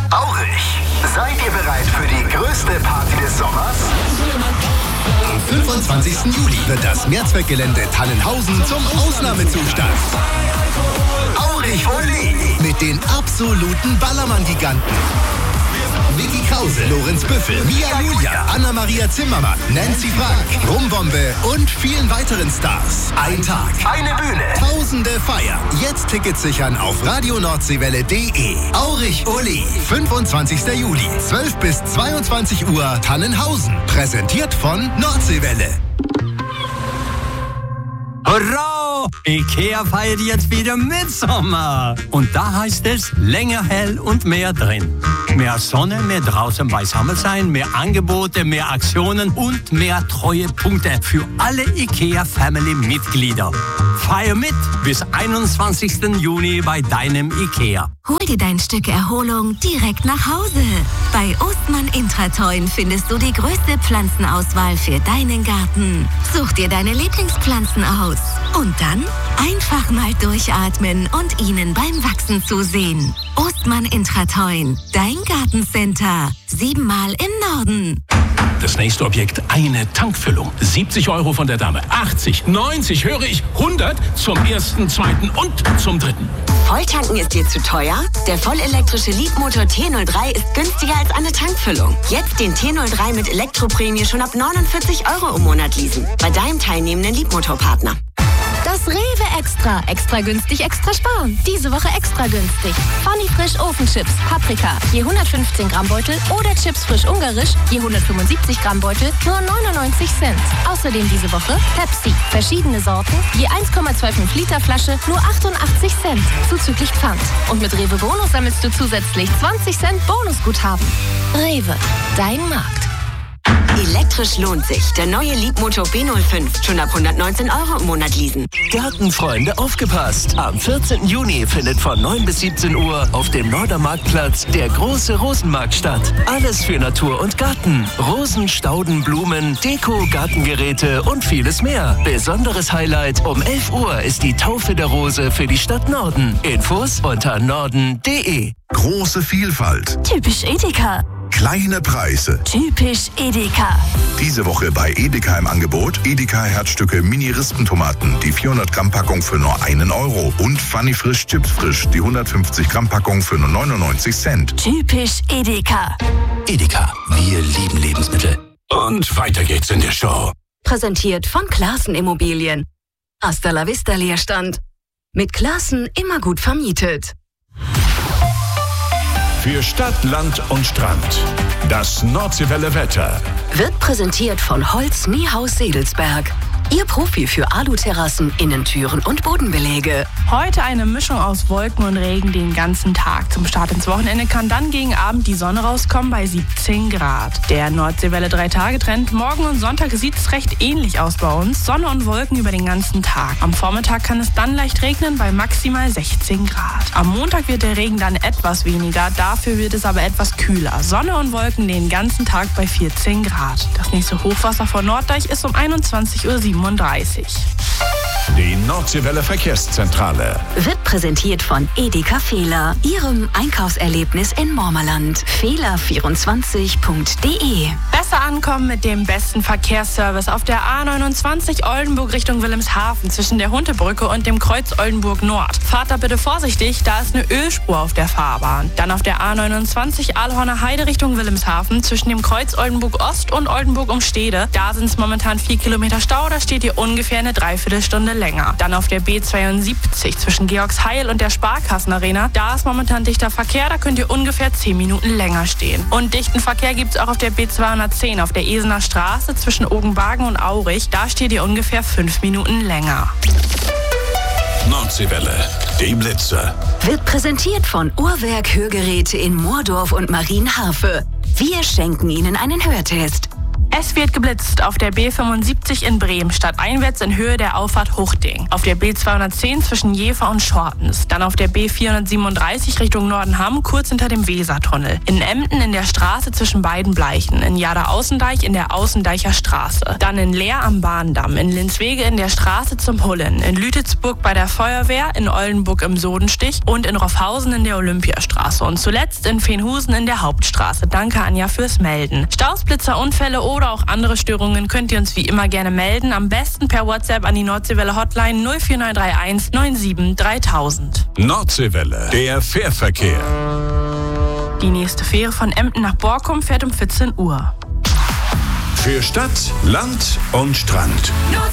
Aurich, seid ihr bereit für die größte Party des Sommers? Am 25. Juli wird das Mehrzweckgelände Tannenhausen zum Ausnahmezustand. Aurich Ole mit den absoluten Ballermann-Giganten. Vicky Krause, Lorenz Büffel, Mia Julia, Anna-Maria Zimmermann, Nancy Frank, Rumbombe und vielen weiteren Stars. Ein Tag, eine Bühne, Tausende feiern. Jetzt Tickets sichern auf radionordseewelle.de. Aurich Ole, 25. Juli, 12 bis 22 Uhr, Tannenhausen. Präsentiert von Nordseewelle. Hurra! IKEA feiert jetzt wieder Mitsommer. Und da heißt es, länger hell und mehr drin. Mehr Sonne, mehr draußen beisammen sein, mehr Angebote, mehr Aktionen und mehr Treuepunkte für alle IKEA-Family-Mitglieder. Feier mit bis 21. Juni bei deinem IKEA. Hol dir dein Stück Erholung direkt nach Hause. Bei Ostmann Intratoin findest du die größte Pflanzenauswahl für deinen Garten. Such dir deine Lieblingspflanzen aus. Und dann einfach mal durchatmen und ihnen beim Wachsen zusehen. Ostmann Intratoin, dein Gartencenter. 7-mal im Norden. Das nächste Objekt, eine Tankfüllung. 70 € von der Dame. 80, 90, höre ich, 100 zum ersten, zweiten und zum dritten. Volltanken ist dir zu teuer? Der vollelektrische Leapmotor T03 ist günstiger als eine Tankfüllung. Jetzt den T03 mit Elektroprämie schon ab 49 € im Monat leasen. Bei deinem teilnehmenden Leapmotor-Partner. Das Rewe Extra. Extra günstig, extra sparen. Diese Woche extra günstig. Funny Frisch Ofenchips, Paprika, je 115 Gramm Beutel oder Chips frisch ungarisch, je 175 Gramm Beutel, nur 99 Cent. Außerdem diese Woche Pepsi. Verschiedene Sorten, je 1,25 Liter Flasche, nur 88 Cent. Zuzüglich Pfand. Und mit Rewe Bonus sammelst du zusätzlich 20 Cent Bonusguthaben. Rewe, dein Markt. Elektrisch lohnt sich. Der neue Leapmotor B05. Schon ab 119 € im Monat leasen. Gartenfreunde, aufgepasst! Am 14. Juni findet von 9 bis 17 Uhr auf dem Nordermarktplatz der große Rosenmarkt statt. Alles für Natur und Garten. Rosen, Stauden, Blumen, Deko, Gartengeräte und vieles mehr. Besonderes Highlight: um 11 Uhr ist die Taufe der Rose für die Stadt Norden. Infos unter norden.de. Große Vielfalt. Typisch Edeka. Kleine Preise. Typisch Edeka. Diese Woche bei Edeka im Angebot: Edeka Herzstücke Mini-Rispentomaten, die 400 Gramm Packung für nur 1 € und Funny Frisch Chips Frisch, die 150 Gramm Packung für nur 99 Cent. Typisch Edeka. Edeka, wir lieben Lebensmittel. Und weiter geht's in der Show. Präsentiert von Classen Immobilien. Hasta la vista Leerstand. Mit Classen immer gut vermietet. Für Stadt, Land und Strand. Das Nordseewelle Wetter. Wird präsentiert von Holz Niehaus Sedelsberg. Ihr Profi für Aluterrassen, Innentüren und Bodenbeläge. Heute eine Mischung aus Wolken und Regen den ganzen Tag. Zum Start ins Wochenende kann dann gegen Abend die Sonne rauskommen bei 17 Grad. Der Nordseewelle 3-Tage-Trend. Morgen und Sonntag sieht es recht ähnlich aus bei uns. Sonne und Wolken über den ganzen Tag. Am Vormittag kann es dann leicht regnen bei maximal 16 Grad. Am Montag wird der Regen dann etwas weniger. Dafür wird es aber etwas kühler. Sonne und Wolken den ganzen Tag bei 14 Grad. Das nächste Hochwasser vor Norddeich ist um 21:37 Uhr. Die Nordseewelle Verkehrszentrale. Wird präsentiert von Edeka Fehler, Ihrem Einkaufserlebnis in Mormerland. Fehler24.de. Besser ankommen mit dem besten Verkehrsservice auf der A29 Oldenburg Richtung Wilhelmshaven zwischen der Huntebrücke und dem Kreuz Oldenburg Nord. Fahrt da bitte vorsichtig, da ist eine Ölspur auf der Fahrbahn. Dann auf der A29 Aalhorner Heide Richtung Wilhelmshaven zwischen dem Kreuz Oldenburg Ost und Oldenburg Umstede. Da sind es momentan 4 Kilometer Stau, da steht hier ungefähr eine Dreiviertelstunde länger. Dann auf der B72 zwischen Georgsheil und der Sparkassenarena. Da ist momentan dichter Verkehr, da könnt ihr ungefähr 10 Minuten länger stehen. Und dichten Verkehr gibt es auch auf der B210 auf der Esener Straße zwischen Ogenbagen und Aurich. Da steht ihr ungefähr 5 Minuten länger. Nordseewelle, die Blitze. Wird präsentiert von Uhrwerk Hörgeräte in Moordorf und Marienharfe. Wir schenken Ihnen einen Hörtest. Es wird geblitzt auf der B75 in Bremen, stadteinwärts in Höhe der Auffahrt Huchting. Auf der B210 zwischen Jever und Schortens. Dann auf der B437 Richtung Nordenham, kurz hinter dem Wesertunnel. In Emden in der Straße zwischen beiden Bleichen. In Jada-Außendeich in der Außendeicher Straße. Dann in Leer am Bahndamm. In Linswege in der Straße zum Hullen. In Lütetsburg bei der Feuerwehr. In Oldenburg im Sodenstich. Und in Roffhausen in der Olympiastraße. Und zuletzt in Veenhusen in der Hauptstraße. Danke, Anja, fürs Melden. Staus, Blitzer, Unfälle oder auch andere Störungen könnt ihr uns wie immer gerne melden. Am besten per WhatsApp an die Nordseewelle Hotline 04931 97 3000. Nordseewelle, der Fährverkehr. Die nächste Fähre von Emden nach Borkum fährt um 14 Uhr. Für Stadt, Land und Strand.